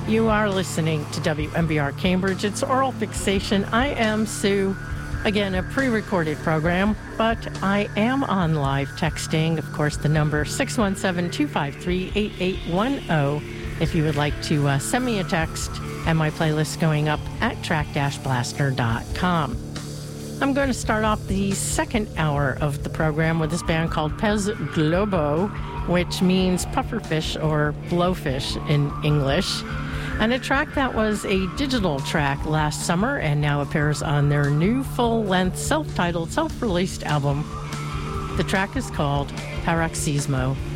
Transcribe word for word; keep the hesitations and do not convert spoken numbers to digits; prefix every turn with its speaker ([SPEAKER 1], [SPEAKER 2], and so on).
[SPEAKER 1] You are listening to W M B R Cambridge. It's Oral Fixation. I am Sue. Again, a pre-recorded program, but I am on live texting. Of course, the number six one seven, two five three, eight eight one zero if you would like to uh, send me a text, and my playlist going up at track dash blaster dot com. I'm going to start off the second hour of the program with this band called Pez Globo, which means pufferfish or blowfish in English. And a track that was a digital track last summer and now appears on their new full-length self-titled, self-released album. The track is called Paroxysmo.